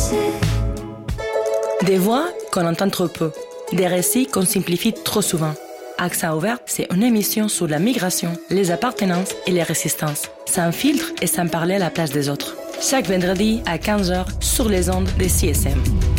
Des voix qu'on entend trop peu, des récits qu'on simplifie trop souvent. Accent ouvert, c'est une émission sur la migration, les appartenances et les résistances, sans filtre et sans parler à la place des autres. Chaque vendredi à 15h sur les ondes des CSM.